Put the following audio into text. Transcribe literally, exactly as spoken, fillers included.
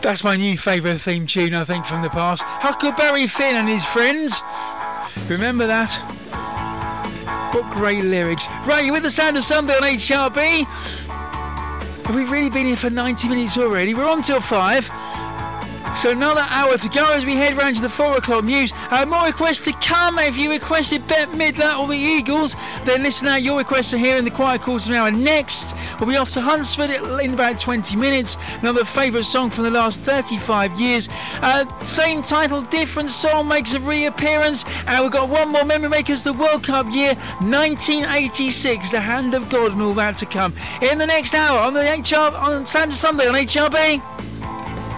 That's my new favourite theme tune, I think, from the past. Huckleberry Finn and his friends. Remember that? What great lyrics. Right, you're with the Sound of Sunday on H R B. Have we really been here for ninety minutes already? We're on till five. So another hour to go as we head round to the four o'clock news. Uh, more requests to come. If you requested Bette Midler or the Eagles, then listen out. Your requests are here in the quiet quarter of an hour. Next, we'll be off to Hunsford in about twenty minutes. Another favourite song from the last thirty-five years. Uh, same title, different song makes a reappearance. And we've got one more memory makers, the World Cup year nineteen eighty-six, the Hand of God and all that to come. In the next hour on the H R on Santa Sunday on H R B.